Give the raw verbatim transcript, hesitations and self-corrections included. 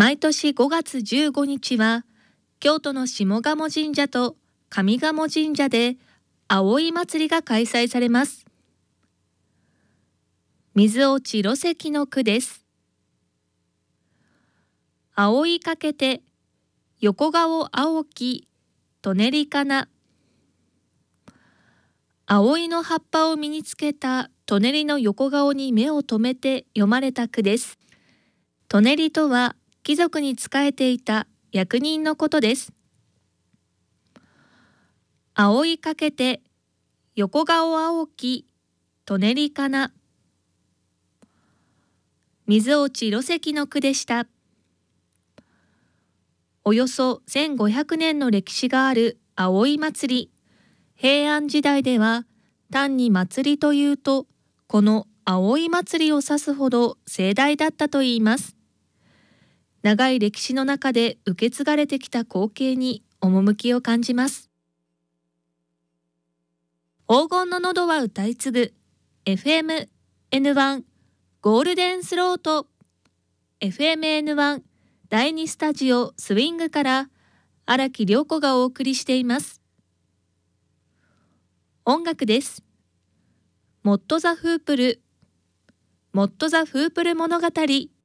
毎年ごがつじゅうごにちは、京都の下鴨神社と上鴨神社で葵祭りが開催されます。水落ち露石の句です。葵かけて、横顔青き、とねりかな。葵の葉っぱを身につけたとねりの横顔に目を留めて読まれた句です。とねりとは貴族に仕えていた役人のことです。葵かけて、横顔青き、とねりかな。水落ち露石の句でした。およそせんごひゃくねんの歴史がある葵祭り。平安時代では単に祭りというと、この葵祭りを指すほど盛大だったといいます。長い歴史の中で受け継がれてきた光景に趣を感じます。黄金の喉は歌い継ぐ エフエムエヌワン ゴールデンスロート エフエムエヌワン だいにスタジオスウィングから荒木涼子がお送りしています。音楽です。モット・ザ・フープルモット・ザ・フープル物語